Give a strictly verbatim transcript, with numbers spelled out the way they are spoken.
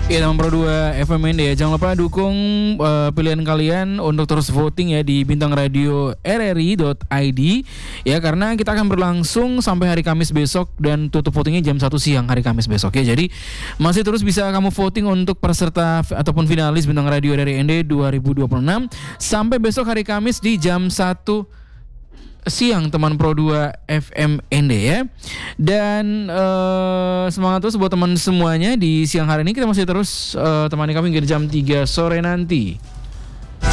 Ya teman Pro dua F M N D ya, jangan lupa dukung uh, pilihan kalian untuk terus voting ya di bintang radio r r i dot i d ya, karena kita akan berlangsung sampai hari Kamis besok dan tutup votingnya jam satu siang hari Kamis besok ya. Jadi masih terus bisa kamu voting untuk peserta f- ataupun finalis bintang radio R R I N D dua ribu dua puluh enam sampai besok hari Kamis di jam satu siang teman Pro dua F M N D ya. Dan uh, semangat terus buat teman semuanya di siang hari ini. Kita masih terus uh, temani kami hingga jam tiga sore nanti.